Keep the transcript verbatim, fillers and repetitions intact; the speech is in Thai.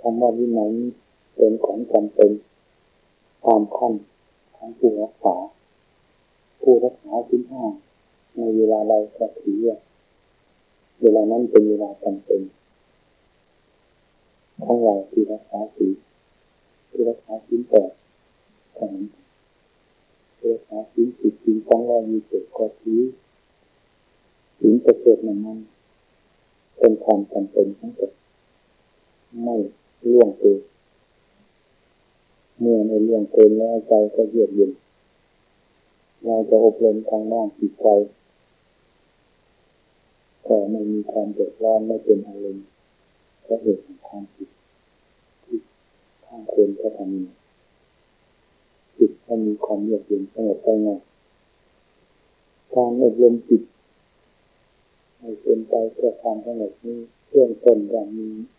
ำว่าวินัยเป็นของจำเป็นตามขั้นของผู้รักษาผู้รักษาศีลห้าในเวลาใดก็ถือว่าเวลานั้นเป็นเวลาจำเป็นของเราที่รักษาศีลที่รักษาศีลแปดของที่รักษาศีลสิบศีลสองร้อยยี่สิบก็ถือศีลประเภทนั้นเป็นความจำเป็นทั้งหมดไม่ล่วงเกินเมื่อในล่วงเกินแล้วใจก็เยือกเย็นเราจะอบรมทางด้านจิตใจก็ไม่มีความเดือดร้อนไม่เป็นอารมณ์เพราะเหตุของความผิดที่ข้างควรจะทำจิตก็มีความเยือกเย็นสงบได้ง่ายการอบรมจิตให้เป็นไปเพื่อความสงบนี้เรื่องต้นอย่างมี